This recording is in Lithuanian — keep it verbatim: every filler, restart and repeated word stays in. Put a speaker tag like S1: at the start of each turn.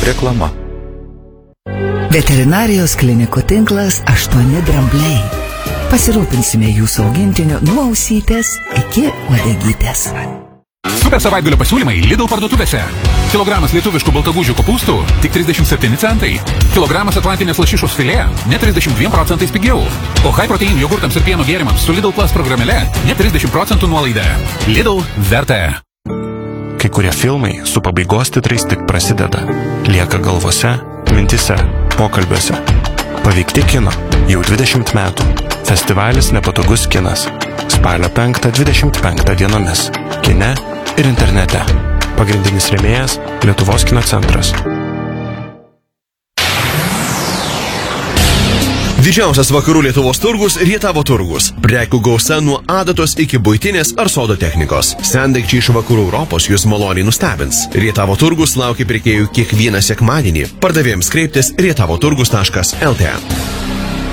S1: Reklama.
S2: Veterinarijos klinikų tinklas aštuoni drambliai. Pasirūpinsime jūsų augintinio nuo ausytės iki uodegytės.
S3: Super savaitgalio pasiūlymai Lidl parduotuvėse. Kilogramas lietuviškų baltagūžių kopūstų tik trisdešimt septyni centai. Kilogramas atlantinės lašišos filė net trisdešimt dviem procentais pigiau. O high protein jogurtams ir pieno gėrimams su Lidl Plus programėle net trisdešimt procentų nuolaida. Lidl verta.
S4: Kai kurie filmai su pabaigos titrais tik prasideda. Lieka galvose, mintise, pokalbiuose. Paveikti kino jau dvidešimt metų. Festivalis Nepatogus kinas. Spalio penktą dvidešimt penktą dienomis. Kine ir internete. Pagrindinis rėmėjas Lietuvos kino centras.
S5: Didžiausias vakarų Lietuvos turgus Rietavo turgus. Prekių gausa nuo adatos iki buitinės ar sodo technikos. Sendaikčiai iš vakarų Europos jūs maloniai nustebins. Rietavo turgus laukia pirkėjų kiekvieną sekmadienį. Pardavėjams kreiptis rietavoturgus taškas lt.